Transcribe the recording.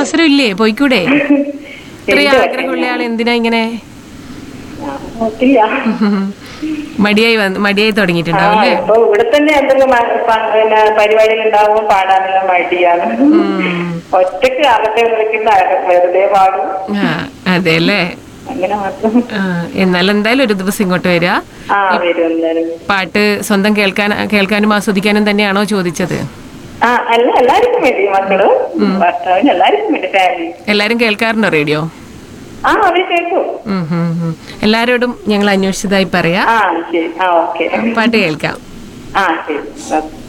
അവസരം ഇല്ലേ? പോയിക്കൂടെ? ഇത്രയും ആഗ്രഹമുള്ള ആൾ എന്തിനാ ഇങ്ങനെ മടിയായി തുടങ്ങിയിട്ടുണ്ടാവും അല്ലേ? ഇവിടെ തന്നെ എന്തെങ്കിലും പരിപാടികൾ ഉണ്ടാവുമ്പോൾ പാടാനുള്ള മടിയാണ്. ഒറ്റക്ക് അകത്തെ വിളിക്കുന്ന വെറുതെ പാടും. അതെ അല്ലേ? അങ്ങനെ മാത്രം. എന്നാലും എന്തായാലും ഒരു ദിവസം ഇങ്ങോട്ട് വരിക. പാട്ട് സ്വന്തം കേൾക്കാനും ആസ്വദിക്കാനും തന്നെയാണോ ചോദിച്ചത്? എല്ലാവർക്കും വേണ്ടി, മക്കളും ഭർത്താവിന് എല്ലാവർക്കും വേണ്ടി, ഫാമിലി എല്ലാരും കേൾക്കാറുണ്ടോ റേഡിയോ? അവര് കേൾക്കും. എല്ലാരോടും ഞങ്ങൾ അന്വേഷിച്ചതായി പറയാം. പാട്ട് കേൾക്കാം. ശരി.